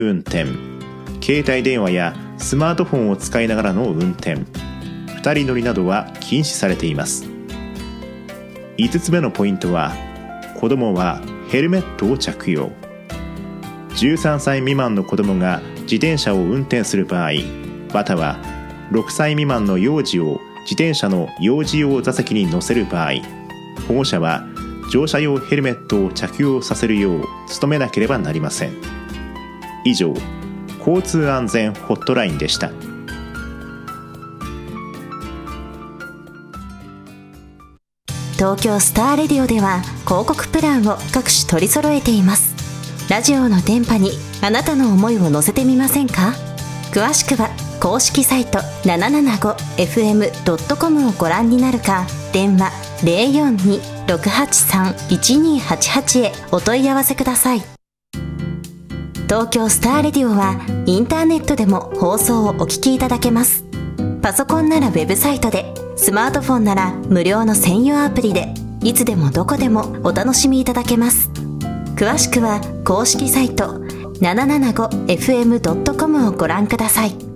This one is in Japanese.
運転、携帯電話やスマートフォンを使いながらの運転、2人乗りなどは禁止されています。5つ目のポイントは、子どもはヘルメットを着用。13歳未満の子どもが自転車を運転する場合、または6歳未満の幼児を自転車の幼児用座席に乗せる場合、保護者は乗車用ヘルメットを着用させるよう努めなければなりません。以上、交通安全ホットラインでした。 東京スターレディオでは広告プランを各種取り揃えています。ラジオの電波にあなたの思いを乗せてみませんか？詳しくは公式サイト 775fm.com をご覧になるか、電話 042-683-1288 へお問い合わせください。東京スターレディオはインターネットでも放送をお聞きいただけます。パソコンならウェブサイトで、スマートフォンなら無料の専用アプリで、いつでもどこでもお楽しみいただけます。詳しくは公式サイト 775fm.com をご覧ください。